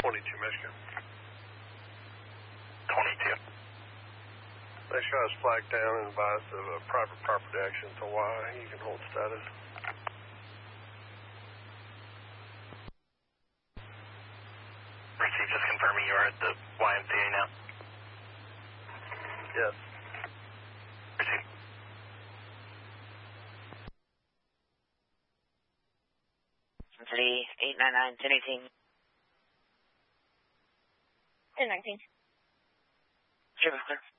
Michigan. 22. They shot his flag down and advised of a private property action to Y. You can hold status. Received, just confirming you are at the YMCA now. Yes. Received. City 899 1018. 1019. Sure, clear.